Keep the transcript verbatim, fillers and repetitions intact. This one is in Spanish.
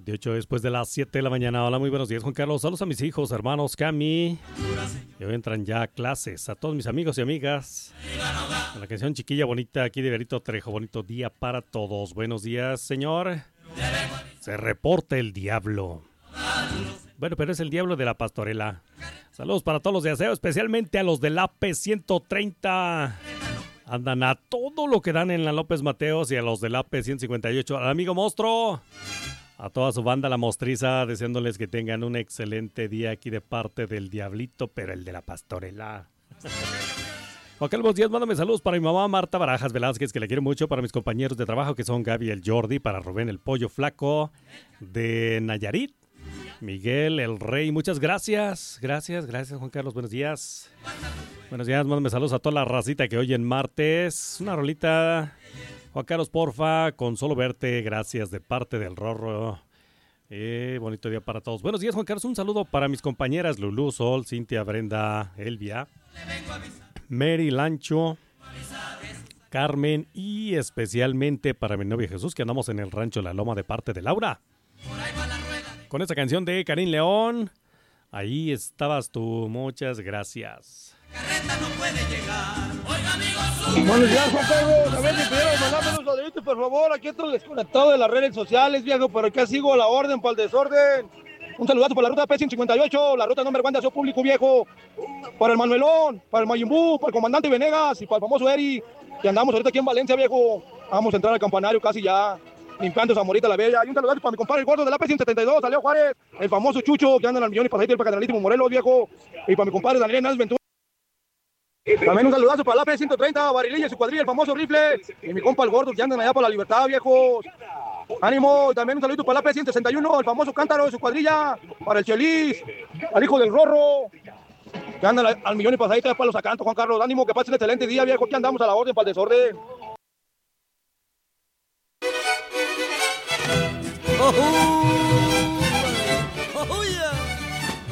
veintiocho después de las siete de la mañana. Hola, muy buenos días, Juan Carlos. Saludos a mis hijos, hermanos, Cami. Y hoy entran ya a clases. A todos mis amigos y amigas. A la canción Chiquilla Bonita, aquí de Berito Trejo. Bonito día para todos. Buenos días, señor. Se reporta el diablo. Bueno, pero es el diablo de la pastorela. Saludos para todos los de aseo, especialmente a los del A P ciento treinta. Andan a todo lo que dan en la López Mateos y a los del A P ciento cincuenta y ocho. Al amigo Monstruo. A toda su banda La Mostriza, deseándoles que tengan un excelente día aquí de parte del diablito, pero el de la pastorela. Juan Carlos Díaz, mándame saludos para mi mamá Marta Barajas Velázquez, que le quiero mucho, para mis compañeros de trabajo que son Gaby el Jordi, para Rubén el Pollo Flaco de Nayarit, Miguel el Rey, muchas gracias, gracias, gracias Juan Carlos, buenos días. Buenos días, mándame saludos a toda la racita que hoy en martes, una rolita, Juan Carlos porfa, con solo verte, gracias de parte del Rorro. Eh, bonito día para todos. Buenos días Juan Carlos, un saludo para mis compañeras Lulú, Sol, Cintia, Brenda, Elvia, Mary, Lancho, Carmen y especialmente para mi novia Jesús, que andamos en el rancho La Loma de parte de Laura. Con esta canción de Karim León, ahí estabas tú, muchas gracias. Buenos días, Juan Carlos. A ver si pudieras mandarme unos saluditos, por favor. Aquí estoy desconectado de las redes sociales, viejo, pero acá sigo a la orden para el desorden. Un saludazo para la ruta P ciento cincuenta y ocho, la ruta número uno de aseo público, viejo. Para el Manuelón, para el Mayumbú, para el comandante Venegas y para el famoso Eri, que andamos ahorita aquí en Valencia, viejo. Vamos a entrar al campanario casi ya, limpiando Zamorita la Bella. Y un saludazo para mi compadre el gordo de la P ciento setenta y dos, Leo Juárez, el famoso Chucho, que anda en el millón y pasadito para Canalísimo Morelos, viejo. Y para mi compadre Daniel Hernández Ventura. También un saludazo para la P ciento treinta, Barililla y su cuadrilla, el famoso Rifle. Y mi compa el gordo, que andan allá para la Libertad, viejos. Ánimo, y también un saludito para la P ciento sesenta y uno, el famoso Cántaro de su cuadrilla, para el Chelis, al hijo del Rorro, que andan al, al millón y pasadito para los acantos, Juan Carlos. Ánimo, que pasen un excelente día, viejo, que andamos a la orden para el desorden. Oh, oh, oh, yeah.